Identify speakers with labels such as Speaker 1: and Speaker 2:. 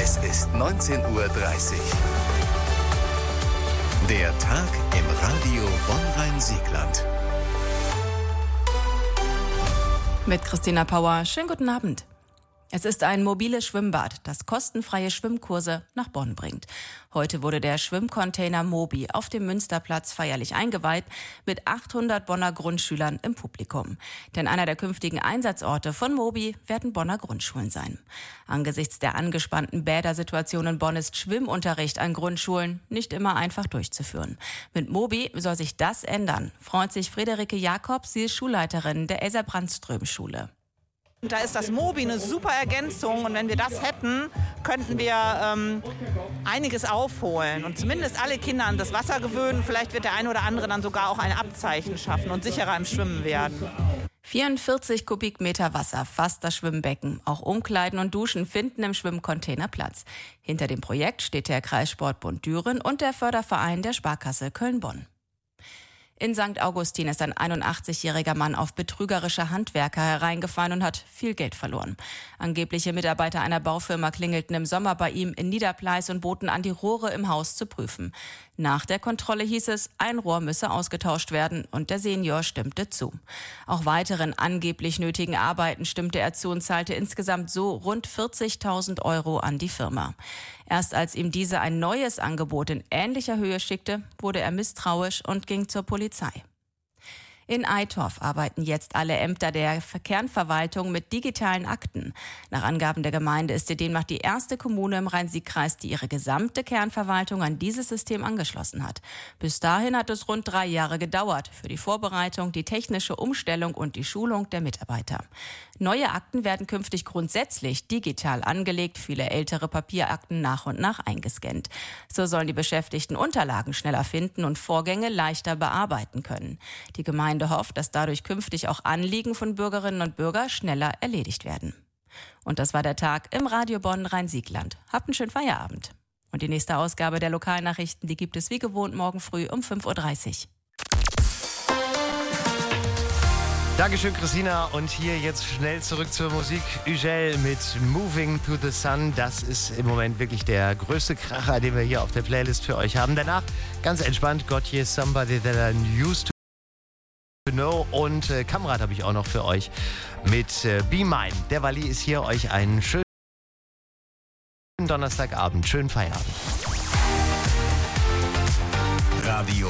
Speaker 1: Es ist 19:30 Uhr. Der Tag im Radio Bonn-Rhein-Siegland.
Speaker 2: Mit Christina Pauer. Schönen guten Abend. Es ist ein mobiles Schwimmbad, das kostenfreie Schwimmkurse nach Bonn bringt. Heute wurde der Schwimmcontainer Mobi auf dem Münsterplatz feierlich eingeweiht mit 800 Bonner Grundschülern im Publikum. Denn einer der künftigen Einsatzorte von Mobi werden Bonner Grundschulen sein. Angesichts der angespannten Bädersituation in Bonn ist Schwimmunterricht an Grundschulen nicht immer einfach durchzuführen. Mit Mobi soll sich das ändern, freut sich Friederike Jakobs, sie ist Schulleiterin der Elsa-Brandström-Schule.
Speaker 3: Da ist das Mobi eine super Ergänzung und wenn wir das hätten, könnten wir einiges aufholen und zumindest alle Kinder an das Wasser gewöhnen. Vielleicht wird der eine oder andere dann sogar auch ein Abzeichen schaffen und sicherer im Schwimmen werden.
Speaker 2: 44 Kubikmeter Wasser fasst das Schwimmbecken. Auch Umkleiden und Duschen finden im Schwimmcontainer Platz. Hinter dem Projekt steht der Kreissportbund Düren und der Förderverein der Sparkasse Köln-Bonn. In St. Augustin ist ein 81-jähriger Mann auf betrügerische Handwerker hereingefallen und hat viel Geld verloren. Angebliche Mitarbeiter einer Baufirma klingelten im Sommer bei ihm in Niederpleis und boten an, die Rohre im Haus zu prüfen. Nach der Kontrolle hieß es, ein Rohr müsse ausgetauscht werden und der Senior stimmte zu. Auch weiteren angeblich nötigen Arbeiten stimmte er zu und zahlte insgesamt so rund 40.000 € an die Firma. Erst als ihm diese ein neues Angebot in ähnlicher Höhe schickte, wurde er misstrauisch und ging zur Polizei. In Eitorf arbeiten jetzt alle Ämter der Kernverwaltung mit digitalen Akten. Nach Angaben der Gemeinde ist sie demnach die erste Kommune im Rhein-Sieg-Kreis, die ihre gesamte Kernverwaltung an dieses System angeschlossen hat. Bis dahin hat es rund 3 Jahre gedauert für die Vorbereitung, die technische Umstellung und die Schulung der Mitarbeiter. Neue Akten werden künftig grundsätzlich digital angelegt, viele ältere Papierakten nach und nach eingescannt. So sollen die Beschäftigten Unterlagen schneller finden und Vorgänge leichter bearbeiten können. Die Gemeinde hofft, dass dadurch künftig auch Anliegen von Bürgerinnen und Bürgern schneller erledigt werden. Und das war der Tag im Radio Bonn-Rhein-Siegland. Habt einen schönen Feierabend. Und die nächste Ausgabe der Lokalnachrichten, die gibt es wie gewohnt morgen früh um 5:30 Uhr.
Speaker 4: Dankeschön, Christina. Und hier jetzt schnell zurück zur Musik. Ugel mit Moving to the Sun. Das ist im Moment wirklich der größte Kracher, den wir hier auf der Playlist für euch haben. Danach ganz entspannt Got You Somebody That I Used to Know. Und Kamrat habe ich auch noch für euch mit Be Mine. Der Walli ist hier, euch einen schönen Donnerstagabend, schönen Feierabend.
Speaker 1: Radio